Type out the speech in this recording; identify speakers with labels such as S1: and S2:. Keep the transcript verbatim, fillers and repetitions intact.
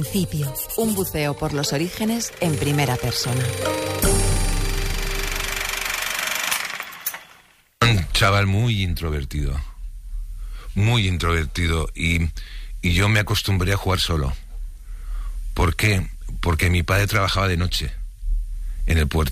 S1: Principio. Un buceo por los orígenes en primera persona.
S2: Un chaval muy introvertido. Muy introvertido. Y, y yo me acostumbré a jugar solo. ¿Por qué? Porque mi padre trabajaba de noche en el puerto.